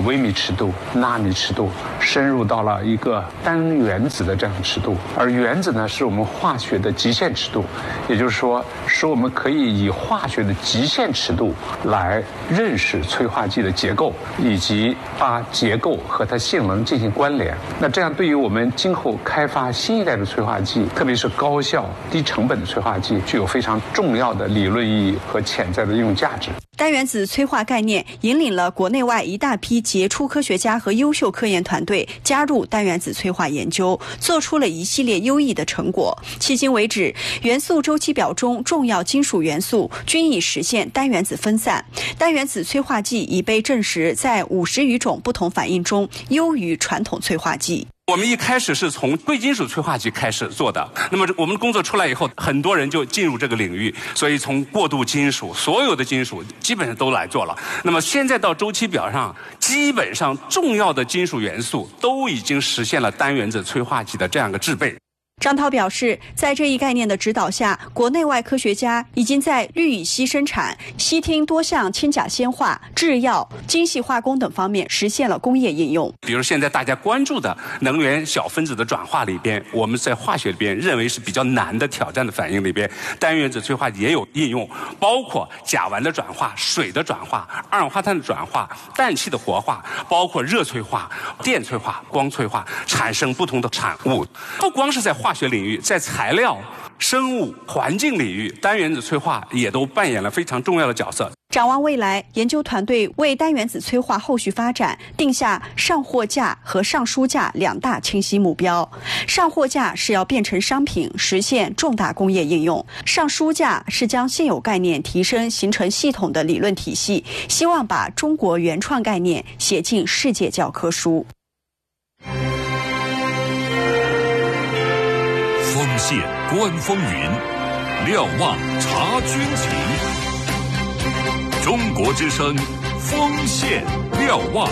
微米尺度、纳米尺度，深入到了一个单原子的这样的尺度。而原子呢，是我们化学的极限尺度，也就是说，使我们可以以化学的极限尺度来认识催化剂的结构，以及把结构和它性能进行关联。那这样对于我们今后开发新一代的催化剂，特别是高效、低成本的催化剂，具有非常重要的理论意义和潜在的应用价值。 单原子催化概念引领了国内外一大批杰出科学家和优秀科研团队加入单原子催化研究，做出了一系列优异的成果。迄今为止，元素周期表中重要金属元素均已实现单原子分散。单原子催化剂已被证实在50余种不同反应中优于传统催化剂。 我们一开始是从贵金属催化剂开始做的，那么我们工作出来以后，很多人就进入这个领域，所以从过渡金属，所有的金属基本上都来做了。那么现在到周期表上，基本上重要的金属元素都已经实现了单原子催化剂的这样一个制备。 张涛表示，在这一概念的指导下，国内外科学家已经在氯乙烯生产、烯烃多项氢钾酰化、制药、精细化工等方面实现了工业应用。 比如现在大家关注的能源小分子的转化里边，我们在化学里边认为是比较难的挑战的反应里边，单原子催化剂也有应用，包括甲烷的转化、水的转化、二氧化碳的转化、氮气的活化，包括热催化、电催化、光催化，产生不同的产物。不光是在化学领域，在材料、生物、环境领域，单原子催化也都扮演了非常重要的角色。 展望未来，研究团队为单原子催化后续发展定下上货架和上书架两大清晰目标。上货架是要变成商品，实现重大工业应用；上书架是将现有概念提升，形成系统的理论体系，希望把中国原创概念写进世界教科书。 锋线观风云，瞭望察军情。中国之声，锋线瞭望。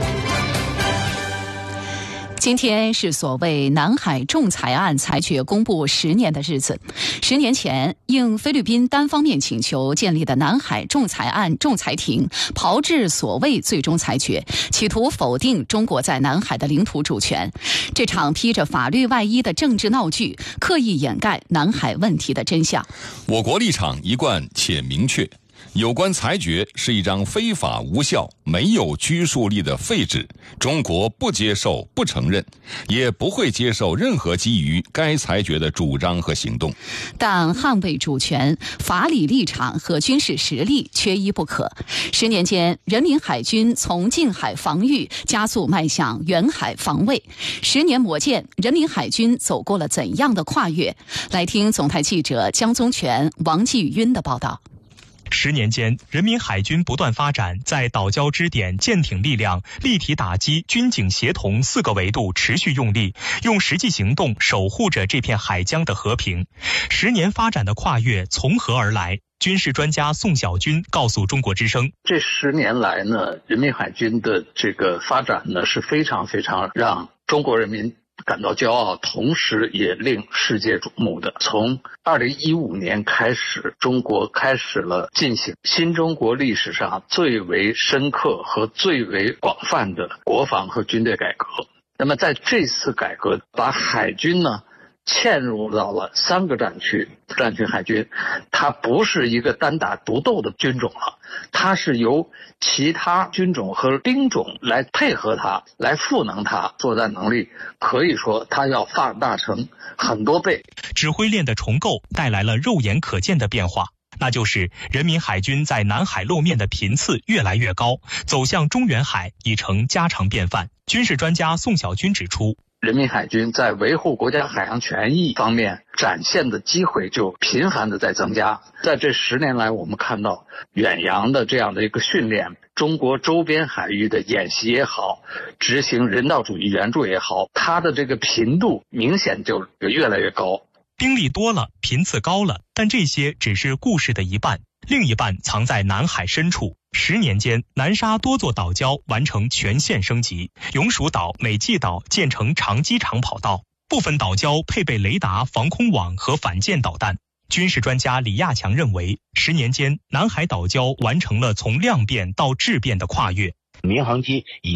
今天是所谓南海仲裁案裁决公布10年的日子。10年前，应菲律宾单方面请求建立的南海仲裁案仲裁庭炮制所谓最终裁决，企图否定中国在南海的领土主权。这场披着法律外衣的政治闹剧，刻意掩盖南海问题的真相。 我国立场一贯且明确，有关裁决是一张非法无效、没有拘束力的废纸，中国不接受、不承认，也不会接受任何基于该裁决的主张和行动。 但捍卫主权、法理立场和军事实力缺一不可。10年间，人民海军从近海防御加速迈向远海防卫。10年磨剑，人民海军走过了怎样的跨越？来听总台记者江宗全、王继晕的报道。 10年间，人民海军不断发展，在岛礁支点、舰艇力量、立体打击、军警协同4个维度持续用力，用实际行动守护着这片海疆的和平。10年发展的跨越从何而来？军事专家宋晓军告诉中国之声， 这10年来呢，人民海军的这个发展呢是非常非常让中国人民感到骄傲，同时也令世界瞩目的。从2015年开始，中国开始了进行新中国历史上最为深刻和最为广泛的国防和军队改革。那么在这次改革，把海军呢嵌入到了3个战区海军，它不是一个单打独斗的军种了，它是由其他军种和兵种来配合它，来赋能它，作战能力可以说它要放大成很多倍。 指挥链的重构带来了肉眼可见的变化，那就是人民海军在南海露面的频次越来越高，走向中远海已成家常便饭。军事专家宋晓军指出， 人民海军在维护国家海洋权益方面展现的机会就频繁的在增加。在这10年来，我们看到远洋的这样的一个训练，中国周边海域的演习也好，执行人道主义援助也好，它的这个频度明显就越来越高。 兵力多了，频次高了，但这些只是故事的一半，另一半藏在南海深处。10年间，南沙多座岛礁完成全线升级，永暑岛、美济岛建成长机场跑道，部分岛礁配备雷达、防空网和反舰导弹。军事专家李亚强认为，10年间，南海岛礁完成了从量变到质变的跨越。 民航机以